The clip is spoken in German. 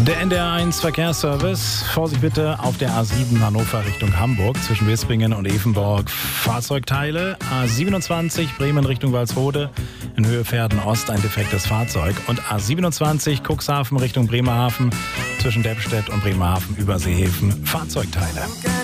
Der NDR1 Verkehrsservice. Vorsicht bitte auf der A7 Hannover Richtung Hamburg zwischen Wispringen und Evenborg. Fahrzeugteile. A27 Bremen Richtung Walsrode in Höhe Verden Ost ein defektes Fahrzeug. Und A27 Cuxhaven Richtung Bremerhaven zwischen Deppstedt und Bremerhaven Überseehäfen Fahrzeugteile.